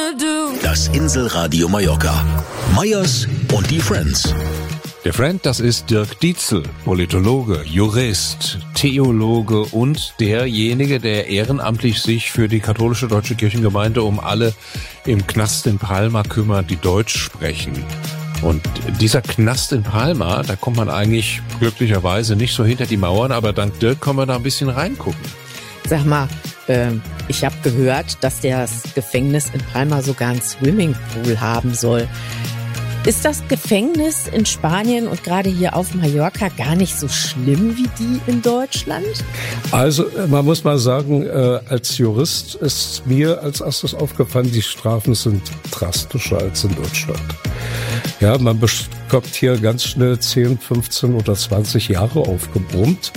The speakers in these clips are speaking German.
Das Inselradio Mallorca. Meyers und die Friends. Der Friend, das ist Dirk Dietzel, Politologe, Jurist, Theologe und derjenige, der ehrenamtlich sich für die katholische deutsche Kirchengemeinde um alle im Knast in Palma kümmert, die Deutsch sprechen. Und dieser Knast in Palma, da kommt man eigentlich glücklicherweise nicht so hinter die Mauern, aber dank Dirk können wir da ein bisschen reingucken. Sag mal, ich habe gehört, dass das Gefängnis in Palma sogar einen Swimmingpool haben soll. Ist das Gefängnis in Spanien und gerade hier auf Mallorca gar nicht so schlimm wie die in Deutschland? Also man muss mal sagen, als Jurist ist mir als erstes aufgefallen, die Strafen sind drastischer als in Deutschland. Ja, man bekommt hier ganz schnell 10, 15 oder 20 Jahre aufgebrummt.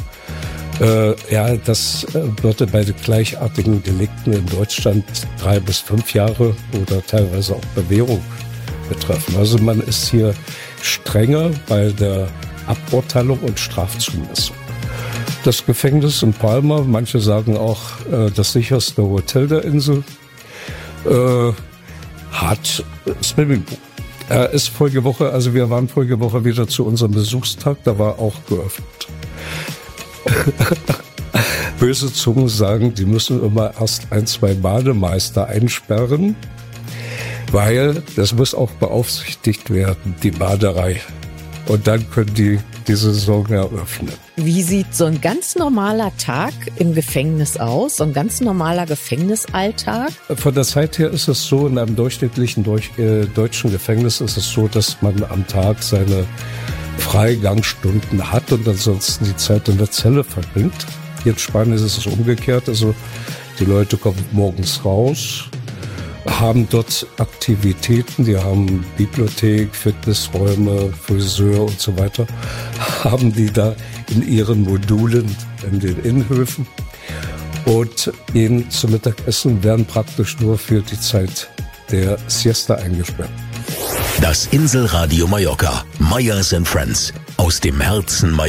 Das würde bei den gleichartigen Delikten in Deutschland 3 bis 5 Jahre oder teilweise auch Bewährung betreffen. Also man ist hier strenger bei der Aburteilung und Strafzumessung. Das Gefängnis in Palma, manche sagen auch das sicherste Hotel der Insel, hat Swimmingpool. Ist vorige Woche, also wir waren vorige Woche wieder zu unserem Besuchstag, da war auch geöffnet. Böse Zungen sagen, die müssen immer erst 1, 2 Bademeister einsperren, weil das muss auch beaufsichtigt werden, die Baderei. Und dann können die Saison eröffnen. Wie sieht so ein ganz normaler Tag im Gefängnis aus? So ein ganz normaler Gefängnisalltag? Von der Zeit her ist es so, in einem durchschnittlichen deutschen Gefängnis ist es so, dass man am Tag seine Freigangsstunden hat und ansonsten die Zeit in der Zelle verbringt. Hier in Spanien ist es umgekehrt. Also die Leute kommen morgens raus, haben dort Aktivitäten, die haben Bibliothek, Fitnessräume, Friseur und so weiter, haben die da in ihren Modulen in den Innenhöfen und gehen zum Mittagessen, werden praktisch nur für die Zeit der Siesta eingesperrt. Das Inselradio Mallorca. Meyers and Friends. Aus dem Herzen Mallorca.